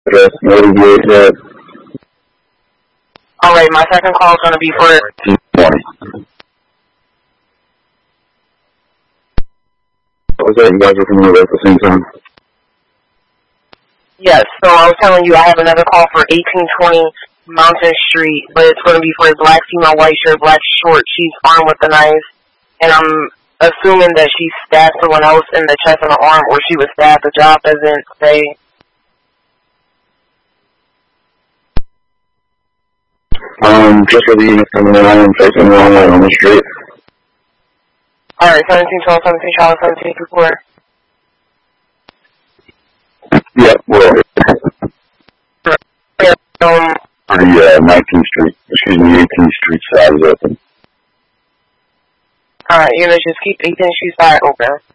address, noted. Alright, my second call is going to be for 1820. What was that? You guys were coming over at the same time? Yes, so I was telling you I have another call for 1820 Mountain Street, but it's going to be for a black female, white shirt, black short. She's armed with a knife, and I'm assuming that she stabbed someone else in the chest and the arm, or she was stabbed. The job doesn't say. Just for the unit coming around, facing the wrong way on the street. Alright, 1712, 17 Charlotte, 17 report. Yep, well, the 19th Street, excuse me, 18th Street side is open. Alright, you're going to just keep 18th Street side open.